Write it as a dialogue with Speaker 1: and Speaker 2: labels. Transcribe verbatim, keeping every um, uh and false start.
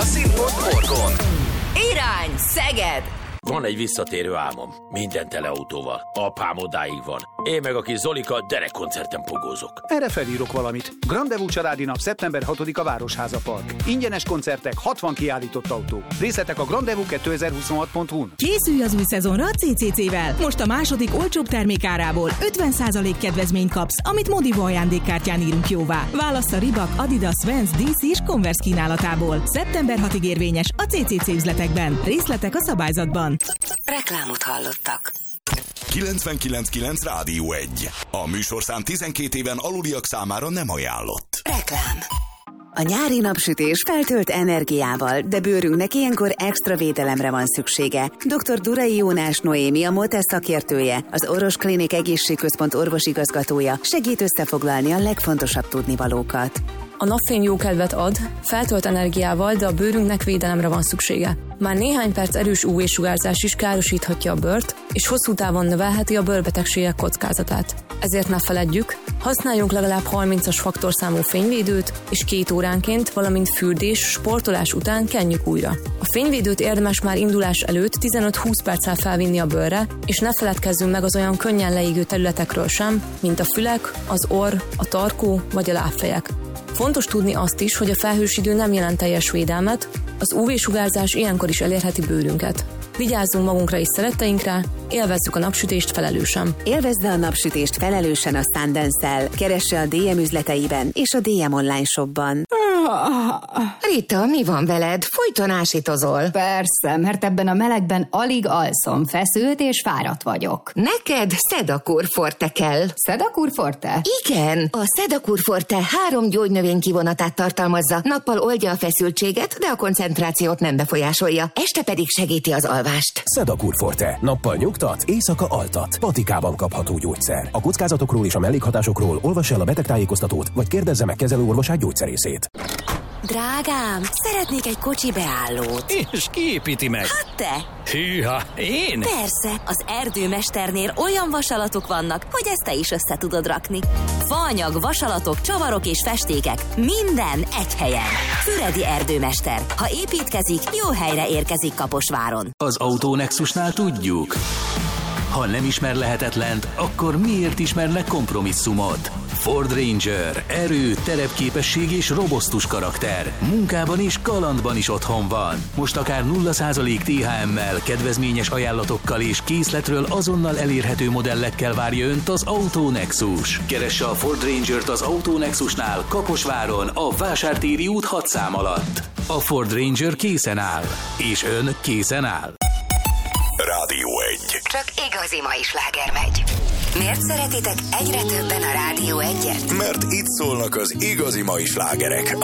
Speaker 1: Színpont Morgon.
Speaker 2: Irány Szeged!
Speaker 3: Van egy visszatérő álmom. Minden tele autóval. Apám odáig van. Én meg a kis Zolika derekkoncerten pogózok.
Speaker 4: Erre felírok valamit. Grandevú családi nap szeptember hatodika Városháza Park. Ingyenes koncertek, hatvan kiállított autó. Részletek a grandevú kétezer-huszonhat pont hu-n.
Speaker 5: Készülj az új szezonra a cé cé cé-vel. Most a második olcsóbb termékárából ötven százalék kedvezményt kapsz, amit Modivo ajándékkártyán írunk jóvá. Válassz a Reebok, Adidas, Vans, dé cé és Converse kínálatából. szeptember hatodikáig érvényes a cé cé cé üzletekben. Részletek a szabályzatban.
Speaker 2: Reklámot hallottak.
Speaker 1: kilencvenkilenc kilenc Rádió egy. A műsorszám tizenkét éven aluliak számára nem ajánlott.
Speaker 2: Reklám.
Speaker 6: A nyári napsütés feltölt energiával, de bőrünknek ilyenkor extra védelemre van szüksége. doktor Durai Jónás Noémi, a Moltesz szakértője, az Orvos Klinik Egészségközpont orvosigazgatója segít összefoglalni a legfontosabb tudnivalókat.
Speaker 7: A napfény jó kedvet ad, feltölt energiával, de a bőrünknek védelemre van szüksége. Már néhány perc erős ú vé-sugárzás is károsíthatja a bőrt, és hosszú távon növelheti a bőrbetegségek kockázatát. Ezért ne feledjük, használjunk legalább harmincas faktorszámú fényvédőt, és két óránként, valamint fürdés, sportolás után kenjük újra. A fényvédőt érdemes már indulás előtt tizenöt-húsz perccel felvinni a bőrre, és ne feledkezzünk meg az olyan könnyen leégő területekről sem, mint a fülek, az orr, a tarkó vagy a lábfejek. Fontos tudni azt is, hogy a felhős idő nem jelent teljes védelmet, az ú vé-sugárzás ilyenkor is elérheti bőrünket. Vigyázzunk magunkra és szeretteinkre, élvezzük a napsütést felelősen.
Speaker 6: Élvezze a napsütést felelősen a Sundance-szel. Keresse a dé em üzleteiben és a dé em online shopban.
Speaker 8: Rita, mi van veled? Folyton ásítozol.
Speaker 9: Persze, mert ebben a melegben alig alszom, feszült és fáradt vagyok.
Speaker 8: Neked Sedakur Forte kell.
Speaker 9: Sedakur Forte?
Speaker 8: Igen, a Sedakur Forte három gyógynövény kivonatát tartalmazza. Nappal oldja a feszültséget, de a koncentrációt nem befolyásolja. Este pedig segíti az alvást.
Speaker 10: Sedakur Forte. Nappal nyugtat, éjszaka altat. Patikában kapható gyógyszer. A kockázatokról és a mellékhatásokról olvass el a betegtájékoztatót, vagy kérdezze meg kezelőorvosát gyógyszerészét.
Speaker 2: Drágám, szeretnék egy kocsi beállót.
Speaker 3: És ki építi meg?
Speaker 2: Hát te!
Speaker 3: Hűha, én?
Speaker 2: Persze, az erdőmesternél olyan vasalatok vannak, hogy ezt te is össze tudod rakni. Faanyag, vasalatok, csavarok és festékek, minden egy helyen. Füredi Erdőmester. Ha építkezik, jó helyre érkezik Kaposváron.
Speaker 11: Az Autónexusnál tudjuk. Ha nem ismer lehetetlent, akkor miért ismernek kompromisszumot? Ford Ranger. Erő, terepképesség és robosztus karakter. Munkában és kalandban is otthon van. Most akár nulla százalék té há emmel, kedvezményes ajánlatokkal és készletről azonnal elérhető modellekkel várja önt az Autónexus. Keresse a Ford Rangert az Autónexusnál, Kaposváron, a Vásártéri út hat szám alatt. A Ford Ranger készen áll. És ön készen áll.
Speaker 1: Rádió egy.
Speaker 2: Csak igazi mai sláger megy. Miért szeretitek egyre többen a Rádió egyet?
Speaker 1: Mert itt szólnak az igazi mai slágerek